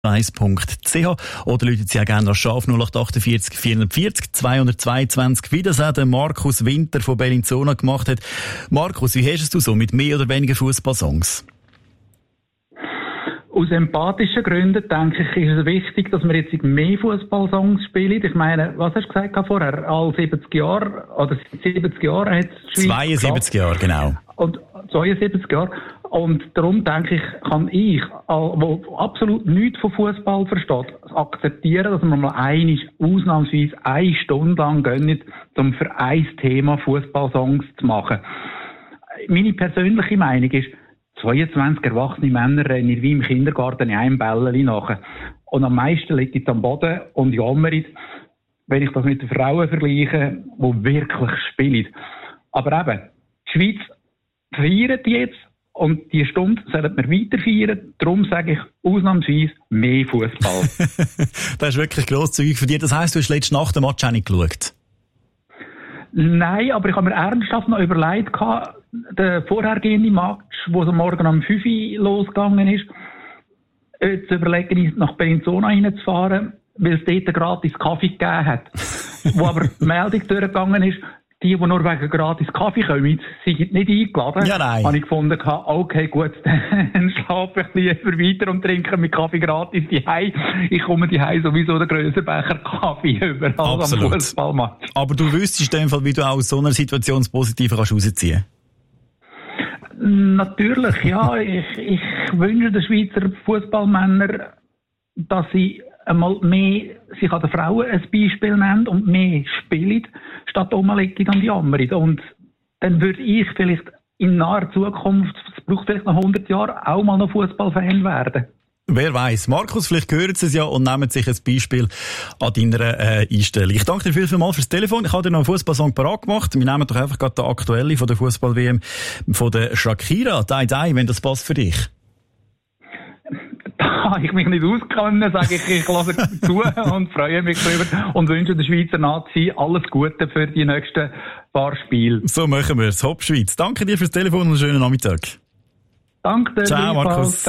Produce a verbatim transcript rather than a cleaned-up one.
eins punkt c h oder rufen Sie auch gerne nach Schaf null acht acht vier vier vier null zweihundertzweiundzwanzig, wie das auch der Markus Winter von Bellinzona gemacht hat. Markus, wie hast du es so mit mehr oder weniger Fußballsongs? Aus empathischen Gründen, denke ich, ist es wichtig, dass wir jetzt mehr Fußballsongs spielen. Ich meine, was hast du gesagt vorher? All siebzig Jahre, oder siebzig Jahre hat es zweiundsiebzig Jahre, genau. Und zweiundsiebzig Jahre. Und darum denke ich, kann ich, der absolut nichts von Fußball versteht, akzeptieren, dass man mal einmal ausnahmsweise eine Stunde lang gönnen, um für ein Thema Fußballsongs zu machen. Meine persönliche Meinung ist, zweiundzwanzig erwachsene Männer rennen wie im Kindergarten in einem Bällchen nach. Und am meisten liegt es am Boden und jammern, wenn ich das mit den Frauen vergleiche, die wirklich spielen. Aber eben, die Schweiz feiert jetzt und die Stunde sollten wir weiter feiern. Darum sage ich ausnahmsweise mehr Fußball. Das ist wirklich grosszügig von dir. Das heisst, du hast letzte Nacht den Match auch nicht geschaut? Nein, aber ich habe mir ernsthaft noch überlegt, der vorhergehende Match, wo es am Morgen um fünf Uhr losgegangen ist, jetzt überlege ich, nach Bellinzona reinzufahren, weil es dort einen gratis Kaffee gegeben hat. Wo aber die Meldung durchgegangen ist, die, die nur wegen gratis Kaffee kommen, sind nicht eingeladen. Ja, nein. Habe ich gefunden, okay, gut, dann schlafe ich lieber weiter und trinke mit Kaffee gratis die Hei. Ich komme die Hei sowieso den grössten Becher Kaffee über als am Fußballmatch. Aber du wüsstest in dem Fall, wie du aus so einer Situation das Positive kannst rausziehen. Natürlich, ja. ich, ich wünsche den Schweizer Fußballmännern, dass sie einmal mehr sich an den Frauen ein Beispiel nehmen und mehr spielen, statt rumliegen und jammern. Und dann würde ich vielleicht in naher Zukunft, es braucht vielleicht noch hundert Jahre, auch mal noch Fußballfan werden. Wer weiss. Markus, vielleicht hören Sie es ja und nehmen sich ein Beispiel an deiner äh, Einstellung. Ich danke dir viel, viel mal fürs Telefon. Ich habe dir noch einen Fußballsong parat gemacht. Wir nehmen doch einfach gerade den aktuellen von der Fußball-W M von der Shakira. Die, die, wenn das passt für dich. Da ich mich nicht auskenne, sage ich, ich lasse zu und freue mich darüber und wünsche der Schweizer Nazi alles Gute für die nächsten paar Spiele. So machen wir es. Hopp Schweiz. Danke dir fürs Telefon und einen schönen Nachmittag. Danke dir. Ciao, Markus.